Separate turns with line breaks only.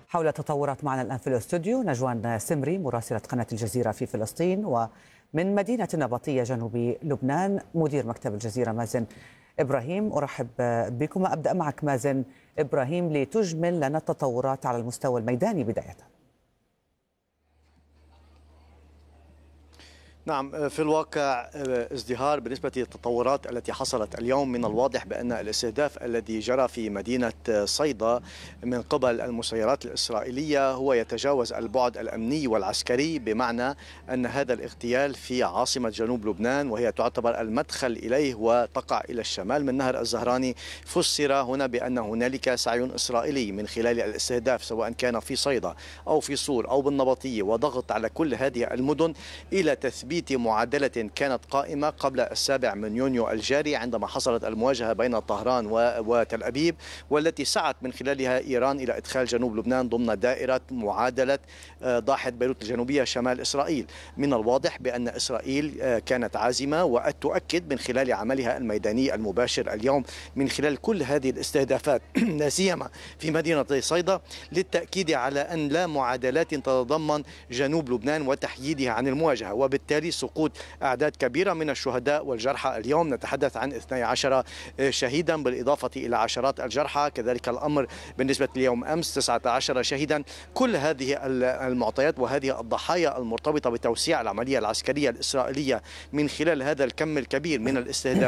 حول تطورات معنا الآن في الاستوديو نجوان سمري مراسلة قناة الجزيرة في فلسطين، ومن مدينة النبطية جنوب لبنان مدير مكتب الجزيرة مازن إبراهيم. أرحب بكم. أبدأ معك مازن إبراهيم لتجمل لنا التطورات على المستوى الميداني بداية.
نعم، في الواقع ازدهار بالنسبة للتطورات التي حصلت اليوم. من الواضح بأن الاستهداف الذي جرى في مدينة صيدا من قبل المسيرات الإسرائيلية هو يتجاوز البعد الأمني والعسكري، بمعنى أن هذا الاغتيال في عاصمة جنوب لبنان وهي تعتبر المدخل إليه وتقع إلى الشمال من نهر الزهراني. فسر هنا بأن هنالك سعي إسرائيلي من خلال الاستهداف سواء كان في صيدا أو في صور أو بالنبطية وضغط على كل هذه المدن إلى تثبيت معادلة كانت قائمة قبل 7 يونيو الجاري عندما حصلت المواجهة بين طهران وتل أبيب، والتي سعت من خلالها إيران إلى إدخال جنوب لبنان ضمن دائرة معادلة ضاحية بيروت الجنوبية شمال إسرائيل. من الواضح بأن إسرائيل كانت عازمة وتؤكد من خلال عملها الميداني المباشر اليوم من خلال كل هذه الاستهدافات لا سيما في مدينة صيدا للتأكيد على أن لا معادلات تتضمن جنوب لبنان وتحييدها عن المواجهة، وبالتالي سقوط أعداد كبيرة من الشهداء والجرحى. اليوم نتحدث عن 12 شهيدا بالإضافة إلى عشرات الجرحى، كذلك الأمر بالنسبة ليوم أمس 19 شهيدا. كل هذه المعطيات وهذه الضحايا المرتبطة بتوسيع العملية العسكرية الإسرائيلية من خلال هذا الكم الكبير من الاستهداف